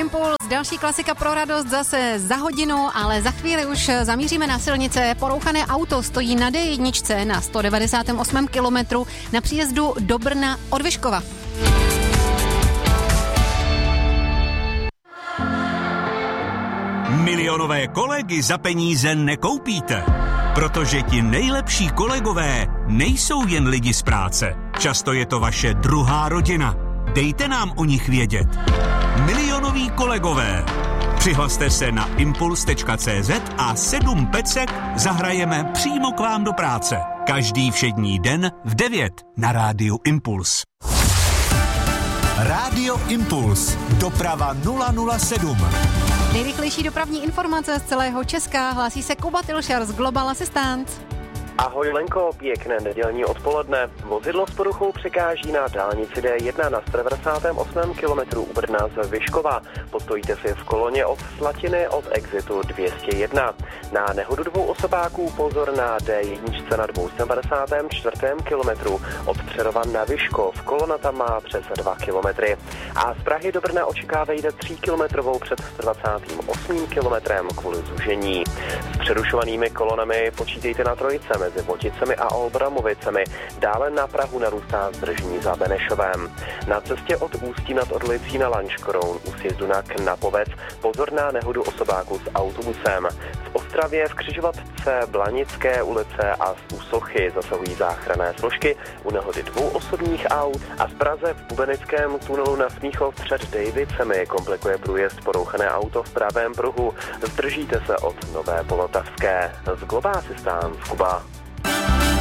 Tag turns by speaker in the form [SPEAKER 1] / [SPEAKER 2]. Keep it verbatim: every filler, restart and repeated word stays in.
[SPEAKER 1] Impuls, další klasika pro radost zase za hodinu, ale za chvíli už zamíříme na silnice. Porouchané auto stojí na D jedna na sto devadesát osm kilometrů na příjezdu do Brna od Vyškova.
[SPEAKER 2] Milionové kolegy za peníze nekoupíte, protože ti nejlepší kolegové nejsou jen lidi z práce. Často je to vaše druhá rodina. Dejte nám o nich vědět. Milionoví kolegové. Přihlaste se na impuls tečka cé zet a sedm pecek zahrajeme přímo k vám do práce. Každý všední den v devět na rádiu Impuls. Rádio Impuls. Doprava nula nula sedm.
[SPEAKER 1] Nejrychlejší dopravní informace z celého Česka. Hlásí se Kuba Tilšar z Global Assistance.
[SPEAKER 3] Ahoj Lenko, pěkné nedělní odpoledne. Vozidlo s poruchou překáží na dálnici D jedna na sto devadesát osm kilometrů u Brna z Vyškova. Postojíte si v koloně od Slatiny od exitu dvě stě jedna. Na nehodu dvou osobáků pozor na D jedna na dvě stě padesát čtyři kilometrů od Přerova na Vyškov. Kolona tam má přes dva kilometry. A z Prahy do Brna očekávejte tříkilometrovou před sto dvacátým osmým kilometrem kvůli zúžení. S přerušovanými kolonami počítejte na trojice mezi Voticemi a Olbramovicemi. Dále na Prahu narůstá zdržení za Benešovem. Na cestě od Ústí nad Orlicí na Lanškroun u sjezdu na Knapovec pozor na nehodu osobáku s autobusem. V Ostravě v křižovatce Blanické ulice a u Sochy zasahují záchranné složky u nehody dvou osobních aut a z Praze v Bubenickém tunelu na Smíchov před Dejvicemi komplikuje průjezd porouchané auto v pravém pruhu. Zdržíte se od Nové Polotavské. Z Global Assistance Kuba.